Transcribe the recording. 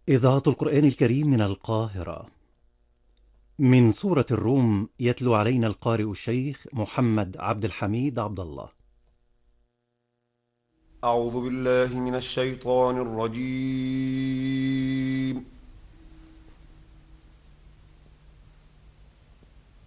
إذاعة القرآن الكريم من القاهرة. من سورة الروم يتلو علينا القارئ الشيخ محمد عبد الحميد عبد الله. أعوذ بالله من الشيطان الرجيم.